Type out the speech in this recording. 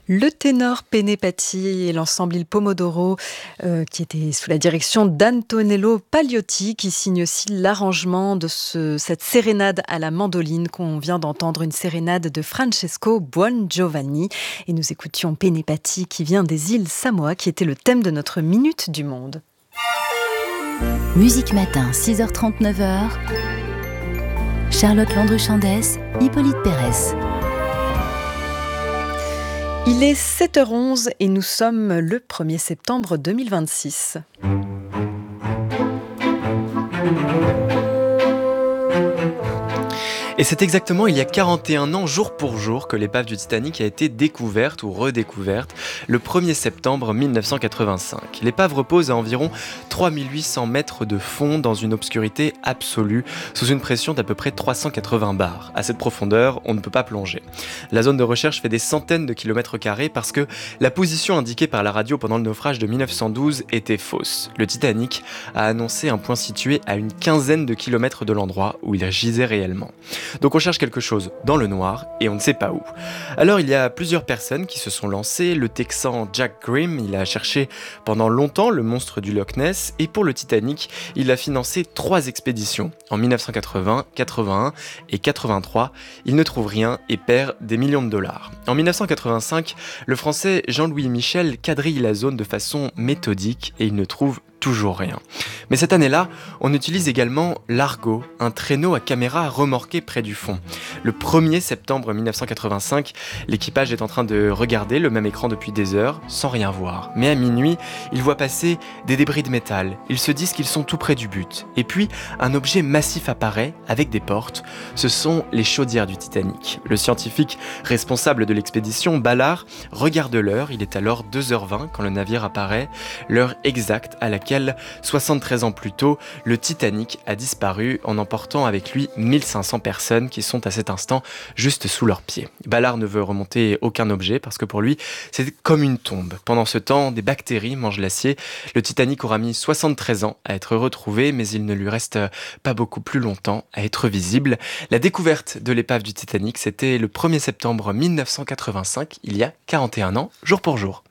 Le ténor Pene Patti et l'ensemble Il Pomodoro, qui était sous la direction d'Antonello Pagliotti, qui signe aussi l'arrangement de cette sérénade à la mandoline qu'on vient d'entendre, une sérénade de Francesco Buongiovanni. Et nous écoutions Pene Patti qui vient des îles Samoa, qui était le thème de notre Minute du Monde. Musique Matin, 6h30, 9h. Charlotte Landru-Chandès, Hippolyte Pérez. Il est 7h11 et nous sommes le 1er septembre 2026. Et c'est exactement il y a 41 ans, jour pour jour, que l'épave du Titanic a été découverte ou redécouverte, le 1er septembre 1985. L'épave repose à environ 3800 mètres de fond dans une obscurité absolue, sous une pression d'à peu près 380 bars. À cette profondeur, on ne peut pas plonger. La zone de recherche fait des centaines de kilomètres carrés parce que la position indiquée par la radio pendant le naufrage de 1912 était fausse. Le Titanic a annoncé un point situé à une quinzaine de kilomètres de l'endroit où il gisait réellement. Donc on cherche quelque chose dans le noir et on ne sait pas où. Alors il y a plusieurs personnes qui se sont lancées. Le Texan Jack Grimm, il a cherché pendant longtemps le monstre du Loch Ness et pour le Titanic, il a financé 3 expéditions. En 1980, 81 et 83, il ne trouve rien et perd des millions de dollars. En 1985, le Français Jean-Louis Michel quadrille la zone de façon méthodique et il ne trouve toujours rien. Mais cette année-là, on utilise également l'Argo, un traîneau à caméra remorqué près du fond. Le 1er septembre 1985, l'équipage est en train de regarder le même écran depuis des heures, sans rien voir. Mais à minuit, ils voient passer des débris de métal. Ils se disent qu'ils sont tout près du but. Et puis, un objet massif apparaît, avec des portes. Ce sont les chaudières du Titanic. Le scientifique responsable de l'expédition, Ballard, regarde l'heure. Il est alors 2h20 quand le navire apparaît, l'heure exacte à laquelle 73 ans plus tôt, le Titanic a disparu en emportant avec lui 1500 personnes qui sont à cet instant juste sous leurs pieds. Ballard ne veut remonter aucun objet parce que pour lui, c'est comme une tombe. Pendant ce temps, des bactéries mangent l'acier. Le Titanic aura mis 73 ans à être retrouvé, mais il ne lui reste pas beaucoup plus longtemps à être visible. La découverte de l'épave du Titanic, c'était le 1er septembre 1985, il y a 41 ans, jour pour jour.